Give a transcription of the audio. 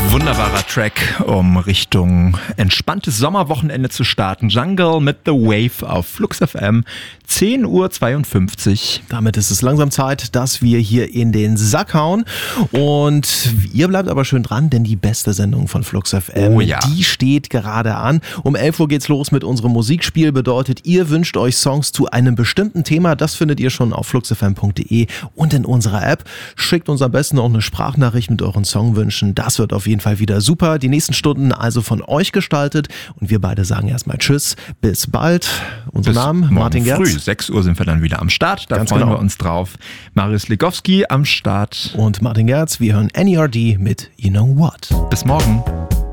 Wunderbarer Track, um Richtung entspanntes Sommerwochenende zu starten. Jungle mit The Wave auf Flux FM, 10:52 Uhr. Damit ist es langsam Zeit, dass wir hier in den Sack hauen. Und ihr bleibt aber schön dran, denn die beste Sendung von Flux FM, die steht gerade an. Um 11 Uhr geht's los mit unserem Musikspiel. Bedeutet, ihr wünscht euch Songs zu einem bestimmten Thema. Das findet ihr schon auf fluxfm.de und in unserer App. Schickt uns am besten auch eine Sprachnachricht mit euren Songwünschen. Das wird auf jeden Fall wieder super. Die nächsten Stunden also von euch gestaltet. Und wir beide sagen erstmal Tschüss. Bis bald. Unser Name, Martin Gerz. Früh, 6 Uhr sind wir dann wieder am Start. Da Ganz freuen genau. wir uns drauf. Marius Legowski am Start. Und Martin Gerz. Wir hören NERD mit You Know What. Bis morgen.